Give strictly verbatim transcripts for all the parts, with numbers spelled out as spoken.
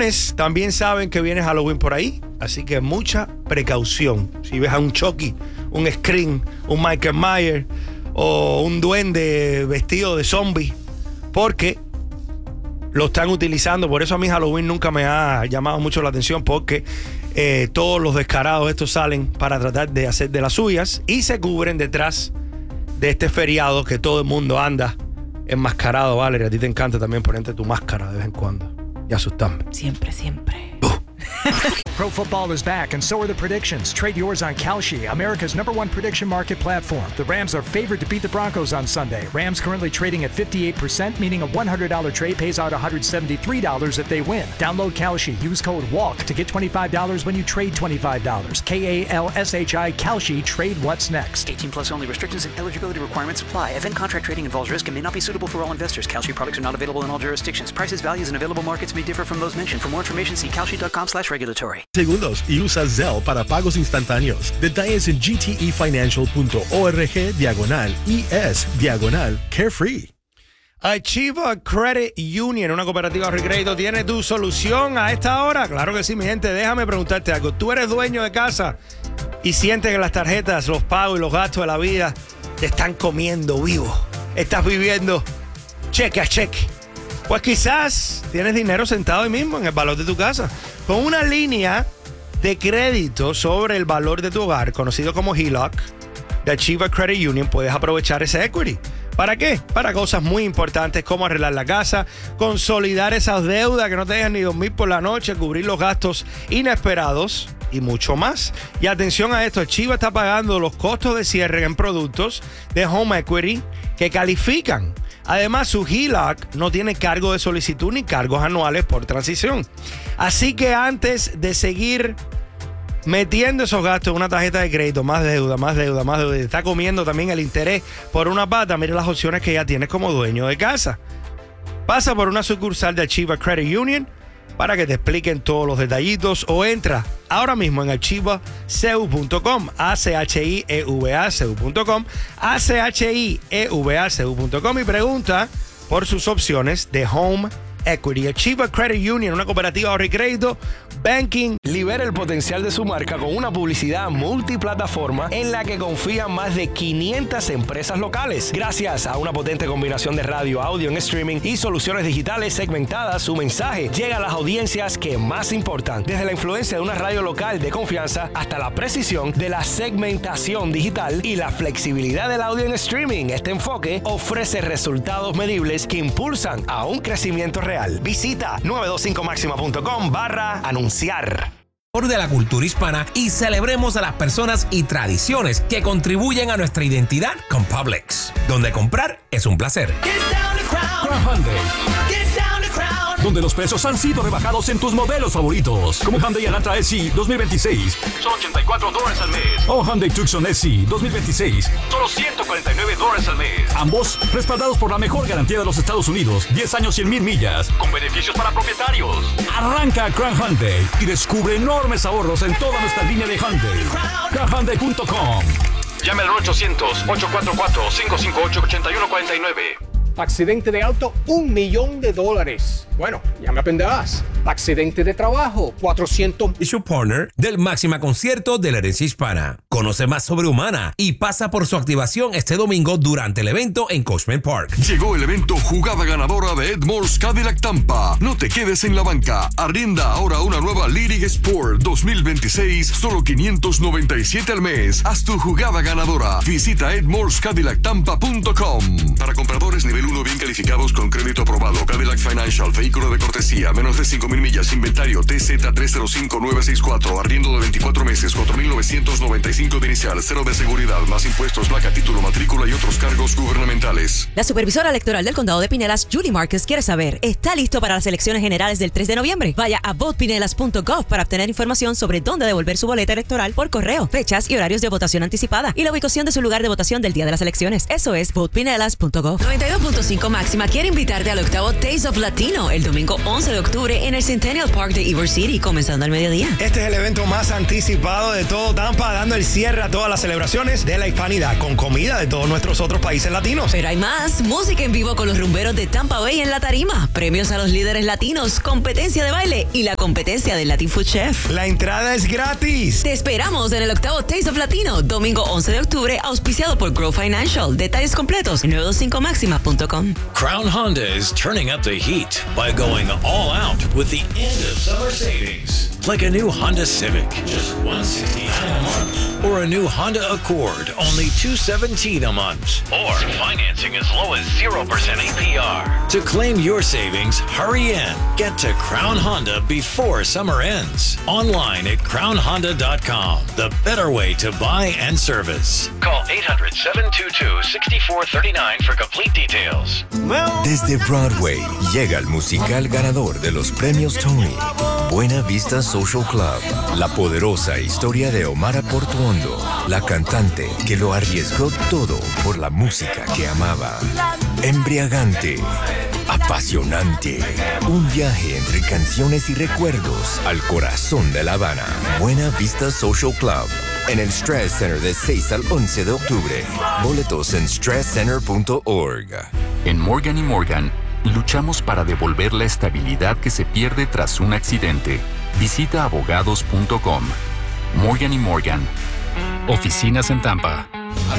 lunes también saben que viene Halloween por ahí, así que mucha precaución. Si ves a un Chucky, un Scream, un Michael Myers o un duende vestido de zombie, porque lo están utilizando. Por eso a mí Halloween nunca me ha llamado mucho la atención, porque eh, todos los descarados estos salen para tratar de hacer de las suyas y se cubren detrás de este feriado que todo el mundo anda enmascarado. Valeria, a ti te encanta también ponerte tu máscara de vez en cuando y asustarme. Siempre, siempre. Uh. Pro football is back, and so are the predictions. Trade yours on Kalshi, America's number one prediction market platform. The Rams are favored to beat the Broncos on Sunday. Rams currently trading at fifty-eight percent, meaning a one hundred dollars trade pays out one hundred seventy-three dollars if they win. Download Kalshi. Use code WALK to get twenty-five dollars when you trade twenty-five dollars. K A L S H I, Kalshi. Trade what's next. eighteen plus only. Restrictions and eligibility requirements apply. Event contract trading involves risk and may not be suitable for all investors. Kalshi products are not available in all jurisdictions. Prices, values, and available markets may differ from those mentioned. For more information, see kalshi.com slash regulatory. Segundos y usa Zelle para pagos instantáneos. Detalles en gtefinancial.org diagonal es diagonal carefree. Achieva Credit Union, una cooperativa de crédito, tiene tu solución a esta hora. Claro que sí, mi gente. Déjame preguntarte algo. Tú eres dueño de casa y sientes que las tarjetas, los pagos y los gastos de la vida te están comiendo vivo. Estás viviendo cheque a cheque. Pues quizás tienes dinero sentado ahí mismo en el valor de tu casa, con una línea de crédito sobre el valor de tu hogar, conocido como H E L O C, de Achieva Credit Union. Puedes aprovechar ese equity. ¿Para qué? Para cosas muy importantes como arreglar la casa, consolidar esas deudas que no te dejan ni dormir por la noche, cubrir los gastos inesperados y mucho más. Y atención a esto, Achieva está pagando los costos de cierre en productos de home equity que califican. Además, su H E L O C no tiene cargo de solicitud ni cargos anuales por transición. Así que antes de seguir metiendo esos gastos en una tarjeta de crédito, más deuda, más deuda, más deuda, y está comiendo también el interés por una pata, mira las opciones que ya tienes como dueño de casa. Pasa por una sucursal de Achieva Credit Union para que te expliquen todos los detallitos, o entra ahora mismo en achieva c u punto com, A C H I E V A C U punto com, A C H I E V A C U punto com, y pregunta por sus opciones de home equity. Achieva Credit Union, una cooperativa de ahorro y crédito, banking. Libera el potencial de su marca con una publicidad multiplataforma en la que confían más de quinientas empresas locales. Gracias a una potente combinación de radio, audio en streaming y soluciones digitales segmentadas, su mensaje llega a las audiencias que más importan. Desde la influencia de una radio local de confianza hasta la precisión de la segmentación digital y la flexibilidad del audio en streaming, este enfoque ofrece resultados medibles que impulsan a un crecimiento real. Visita nueve dos cinco máxima punto com barra anunciar. De la cultura hispana y celebremos a las personas y tradiciones que contribuyen a nuestra identidad con Publix, donde comprar es un placer. Crown Hyundai, donde los precios han sido rebajados en tus modelos favoritos, como Hyundai Elantra S E dos mil veintiséis, solo ochenta y cuatro dólares al mes, o Hyundai Tucson S E dos mil veintiséis, solo ciento cuarenta y nueve dólares al mes. Ambos respaldados por la mejor garantía de los Estados Unidos, diez años, cien mil millas, con beneficios para propietarios. Arranca a Crown Hyundai y descubre enormes ahorros en toda nuestra línea de Hyundai. crown hyundai punto com. Llame al ochocientos, ochocientos cuarenta y cuatro, cinco cinco ocho, ocho uno cuatro nueve. Accidente de auto, un millón de dólares. Bueno, ya me aprenderás. Accidente de trabajo, cuatrocientos. Y su partner del Máxima Concierto de la Herencia Hispana. Conoce más sobre Humana y pasa por su activación este domingo durante el evento en Coachman Park. Llegó el evento Jugada Ganadora de Edmore's Cadillac Tampa. No te quedes en la banca. Arrienda ahora una nueva Lyric Sport dos mil veintiséis, solo quinientos noventa y siete al mes. Haz tu jugada ganadora. Visita edmore's cadillac tampa punto com. Para compradores nivel uno bien calificados con crédito aprobado, Cadillac Financial, vehículo de cortesía, menos de cinco mil millas, inventario T Z tres cero cinco nueve seis cuatro, arriendo de veinticuatro meses, cuatro mil novecientos noventa y cinco de inicial, cero de seguridad, más impuestos, placa, título, matrícula y otros cargos gubernamentales. La supervisora electoral del condado de Pinellas, Julie Marcus, quiere saber, ¿está listo para las elecciones generales del tres de noviembre? Vaya a vote pinellas punto gov para obtener información sobre dónde devolver su boleta electoral por correo, fechas y horarios de votación anticipada y la ubicación de su lugar de votación del día de las elecciones. Eso es vote pinellas punto gov. noventa y dos punto cinco Máxima quiere invitarte al octavo Taste of Latino, el domingo once de octubre en el Centennial Park de Ybor City, comenzando al mediodía. Este es el evento más anticipado de todo Tampa, dando el cierre a todas las celebraciones de la hispanidad, con comida de todos nuestros otros países latinos. Pero hay más, música en vivo con los rumberos de Tampa Bay en la tarima, premios a los líderes latinos, competencia de baile y la competencia del Latin Food Chef. La entrada es gratis. Te esperamos en el octavo Taste of Latino, domingo once de octubre, auspiciado por Grow Financial. Detalles completos en nueve veinticinco máxima punto com. Crown Honda is turning up the heat by going all out with the end of summer savings. Like a new Honda Civic, just one hundred sixty-nine dollars a month. Or a new Honda Accord, only two hundred seventeen dollars a month. Or financing as low as zero percent A P R. To claim your savings, hurry in. Get to Crown Honda before summer ends. Online at crown honda dot com. The better way to buy and service. Call eight hundred, seven two two, six four three nine for complete details. Desde Broadway llega el musical ganador de los premios Tony, Buena Vista Social Club. La poderosa historia de Omar Portuondo, la cantante que lo arriesgó todo por la música que amaba. Embriagante, apasionante, un viaje entre canciones y recuerdos al corazón de La Habana. Buena Vista Social Club, en el Stress Center de seis al once de octubre. Boletos en stress center punto org. En Morgan y Morgan, luchamos para devolver la estabilidad que se pierde tras un accidente. Visita abogados punto com. Morgan y Morgan. Oficinas en Tampa.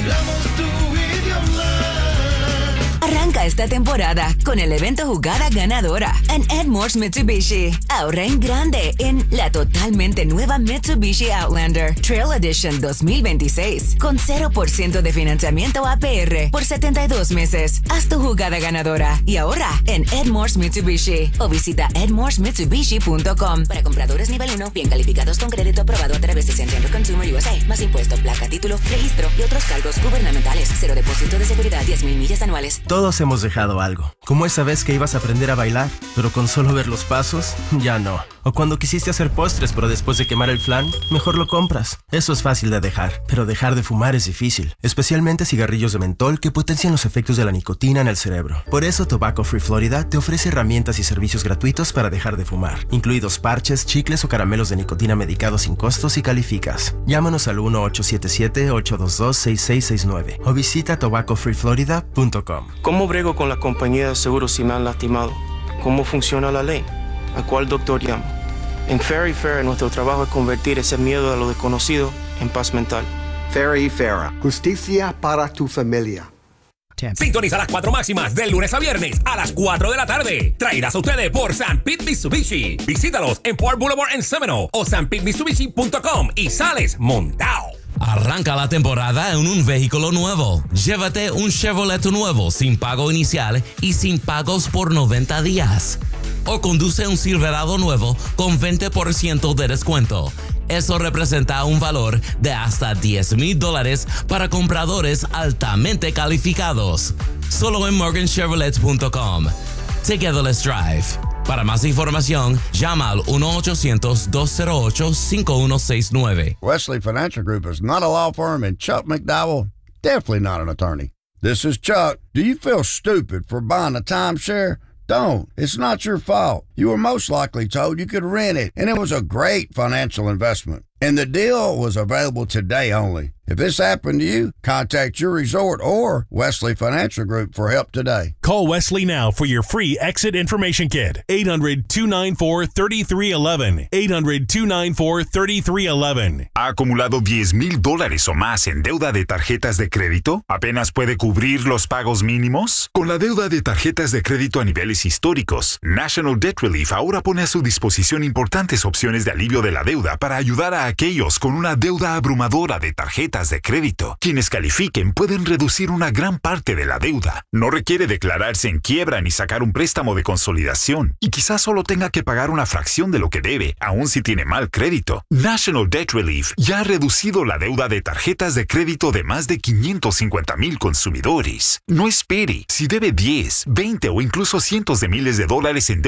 Arranca esta temporada con el evento Jugada Ganadora en Edmore's Mitsubishi. Ahorra en grande en la totalmente nueva Mitsubishi Outlander Trail Edition dos mil veintiséis con cero por ciento de financiamiento A P R por setenta y dos meses. Haz tu jugada ganadora y ahorra en Edmore's Mitsubishi o visita edmores mitsubishi punto com. Para compradores nivel uno, bien calificados con crédito aprobado a través de Santander Consumer U S A. Más impuesto, placa, título, registro y otros cargos gubernamentales. Cero depósito de seguridad, diez mil millas anuales. Todos hemos dejado algo, como esa vez que ibas a aprender a bailar, pero con solo ver los pasos, ya no. O cuando quisiste hacer postres, pero después de quemar el flan, mejor lo compras. Eso es fácil de dejar, pero dejar de fumar es difícil, especialmente cigarrillos de mentol que potencian los efectos de la nicotina en el cerebro. Por eso Tobacco Free Florida te ofrece herramientas y servicios gratuitos para dejar de fumar, incluidos parches, chicles o caramelos de nicotina medicados sin costos si calificas. Llámanos al uno ocho siete siete, ocho dos dos, seis seis seis nueve o visita tobacco free florida punto com. ¿Cómo brego con la compañía de seguros si me han lastimado? ¿Cómo funciona la ley? ¿A cuál doctor llamo? En Fair y Fair, nuestro trabajo es convertir ese miedo a lo desconocido en paz mental. Fair y Fair, justicia para tu familia. Sintoniza las cuatro máximas del lunes a viernes a las cuatro de la tarde. Traídas a ustedes por San Pete Mitsubishi. Visítalos en Port Boulevard en Seminole o san pete mitsubishi punto com y sales montado. Arranca la temporada en un vehículo nuevo. Llévate un Chevrolet nuevo sin pago inicial y sin pagos por noventa días. O conduce un Silverado nuevo con veinte por ciento de descuento. Eso representa un valor de hasta diez mil dólares para compradores altamente calificados. Solo en morgan chevrolet punto com. Together let's drive. Para más información, llama al uno ochocientos, dos cero ocho, cinco uno seis nueve. Wesley Financial Group is not a law firm, and Chuck McDowell, definitely not an attorney. This is Chuck. Do you feel stupid for buying a timeshare? Don't. It's not your fault. You were most likely told you could rent it, and it was a great financial investment. And the deal was available today only. If this happened to you, contact your resort or Wesley Financial Group for help today. Call Wesley now for your free exit information kit. eight hundred, two nine four, three three one one. eight hundred, two nine four, three three one one. ¿Ha acumulado diez mil dólares o más en deuda de tarjetas de crédito? ¿Apenas puede cubrir los pagos mínimos? Con la deuda de tarjetas de crédito a niveles históricos, National Debt Relief ahora pone a su disposición importantes opciones de alivio de la deuda para ayudar a aquellos con una deuda abrumadora de tarjetas de crédito. Quienes califiquen pueden reducir una gran parte de la deuda. No requiere declararse en quiebra ni sacar un préstamo de consolidación. Y quizás solo tenga que pagar una fracción de lo que debe, aun si tiene mal crédito. National Debt Relief ya ha reducido la deuda de tarjetas de crédito de más de quinientos cincuenta mil consumidores. No espere. Si debe diez, veinte o incluso cientos de miles de dólares en deuda de tarjetas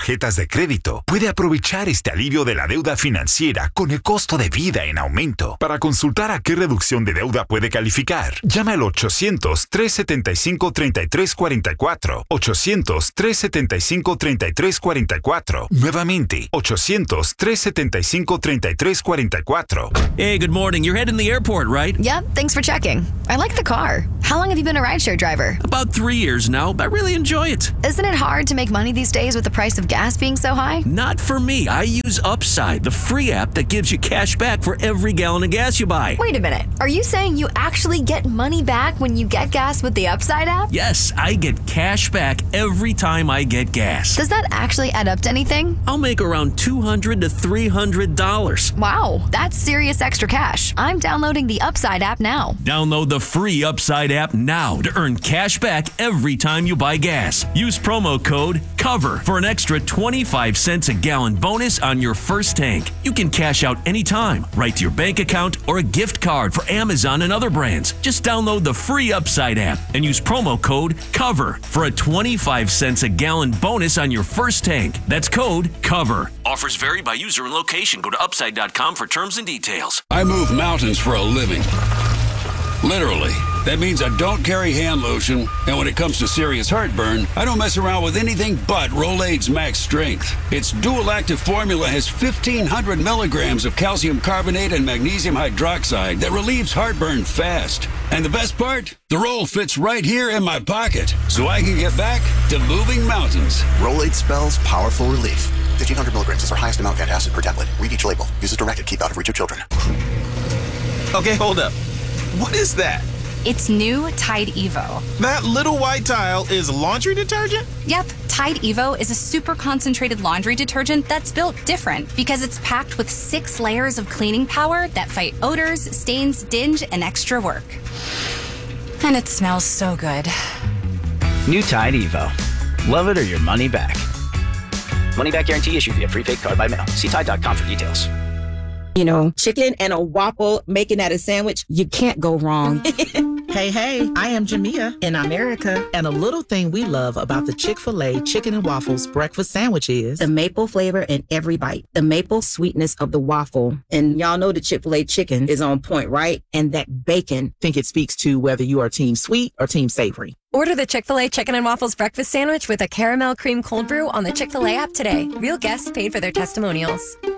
tarjetas de crédito puede aprovechar este alivio de la deuda financiera con el costo de vida en aumento. Para consultar a qué reducción de deuda puede calificar, llame al ochocientos, trescientos setenta y cinco, treinta y tres cuarenta y cuatro. ochocientos, trescientos setenta y cinco, treinta y tres cuarenta y cuatro. Nuevamente, ochocientos, trescientos setenta y cinco, treinta y tres cuarenta y cuatro. Hey, good morning. You're heading to the airport, right? Yep, thanks for checking. I like the car. How long have you been a rideshare driver? About three years now. I really enjoy it. Isn't it hard to make money these days with the price of gas being so high? Not for me. I use Upside, the free app that gives you cash back for every gallon of gas you buy. Wait a minute. Are you saying you actually get money back when you get gas with the Upside app? Yes, I get cash back every time I get gas. Does that actually add up to anything? I'll make around two hundred to three hundred dollars. Wow, that's serious extra cash. I'm downloading the Upside app now. Download the free Upside app now to earn cash back every time you buy gas. Use promo code COVER for an extra twenty-five cents a gallon bonus on your first tank. You can cash out anytime, right to your bank account or a gift card for Amazon and other brands. Just download the free Upside app and use promo code COVER for a twenty-five cents a gallon bonus on your first tank. That's code COVER. Offers vary by user and location. Go to upside dot com for terms and details. I move mountains for a living. Literally. That means I don't carry hand lotion, and when it comes to serious heartburn, I don't mess around with anything but Rolaids Max Strength. Its dual-active formula has fifteen hundred milligrams of calcium carbonate and magnesium hydroxide that relieves heartburn fast. And the best part? The roll fits right here in my pocket, so I can get back to moving mountains. Rolaids spells powerful relief. fifteen hundred milligrams is our highest amount of antacid per tablet. Read each label. Use as directed. Keep out of reach of children. Okay, hold up. What is that? It's new Tide Evo. That little white tile is laundry detergent? Yep, Tide Evo is a super concentrated laundry detergent that's built different because it's packed with six layers of cleaning power that fight odors, stains, dinge, and extra work. And it smells so good. New Tide Evo. Love it or your money back. Money back guarantee issued via prepaid card by mail. See Tide dot com for details. You know, chicken and a waffle, making that a sandwich, you can't go wrong. Hey, hey, I am Jamia in America, and a little thing we love about the Chick-fil-A Chicken and Waffles breakfast sandwich is the maple flavor in every bite, the maple sweetness of the waffle. And y'all know the Chick-fil-A chicken is on point, right? And that bacon. Think it speaks to whether you are team sweet or team savory. Order the Chick-fil-A Chicken and Waffles breakfast sandwich with a caramel cream cold brew on the Chick-fil-A app today. Real guests paid for their testimonials.